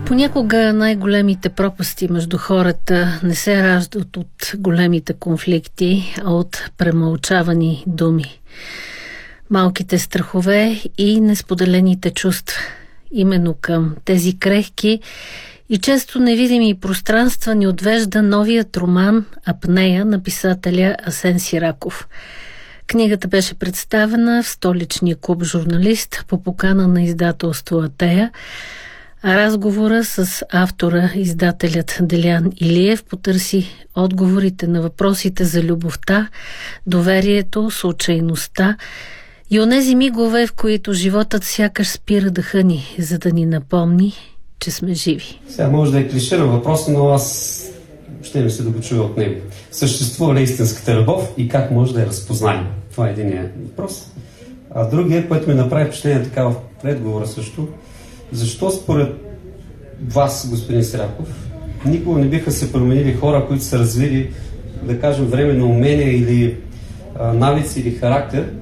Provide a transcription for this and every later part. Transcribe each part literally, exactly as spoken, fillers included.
Понякога най-големите пропасти между хората не се раждат от големите конфликти, а от премълчавани думи. Малките страхове и несподелените чувства. Именно към тези крехки и често невидими пространства ни отвежда новият роман «Апнея» на писателя Асен Сираков. Книгата беше представена в столичния клуб Журналист по покана на издателство Атея, а разговора с автора, издателят Делян Илиев, потърси отговорите на въпросите за любовта, доверието, случайността и онези мигове, в които животът сякаш спира дъха ни, за да ни напомни, че сме живи. Сега може да е клише на въпроса, но аз ще ми се да го чуя от него. Съществува ли истинската любов и как може да я разпознаем? Това е единият въпрос. А другия, което ми направи впечатление така в предговора също, защо според вас, господин Сираков, никога не биха се променили хора, които са развили, да кажем, временно умение или а, навици или характер?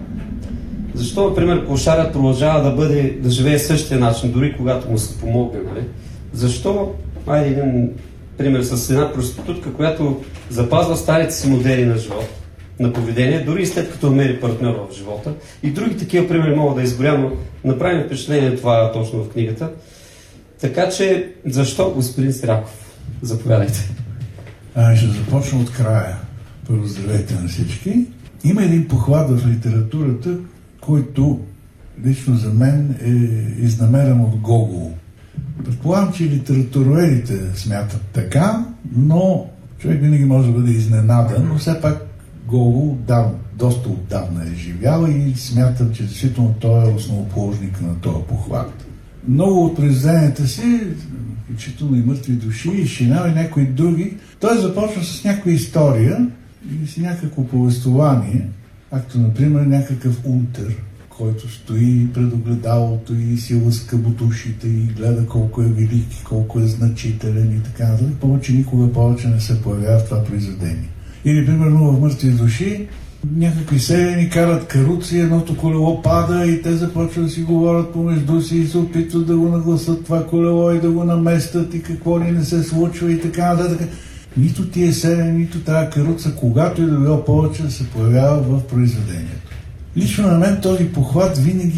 Защо, например, клошарят продължава да бъде, да живее същия начин, дори когато му се помогне, нали? Защо, айде един пример с една проститутка, която запазва старите си модели на живот, на поведение, дори и след като намери партньор в живота. И други такива примери мога да изборя, но направим впечатление това точно в книгата. Така че, защо, господин Сираков? Заповядайте. А, ще започна от края. Първо, здравейте на всички. Има един похват в литературата, който лично за мен е изнамерен от Гогол. Предполагам, че литературоведите смятат така, но човек винаги може да бъде изненадан, но все пак Гогол дав, доста отдавна е живял и смятам, че действително той е основоположник на този похват. Много от произведенията си, включително и Мъртви души, и Шинел и някои други, той започва с някаква история и с някакво повествование, както например някакъв унтер, който стои пред огледалото и си лъска бутушите и гледа колко е велик, колко е значителен и така нататък. Повече никога повече не се появява в това произведение. Или, примерно, в Мъртви души някакви селени карат каруци, едното колело пада и те започват да си говорят помежду си и се опитват да го нагласат това колело и да го наместят и какво ли не се случва и така нататък. Нито тия селени, нито тази каруца, когато и да било повече, да се появява в произведението. Лично на мен този похват винаги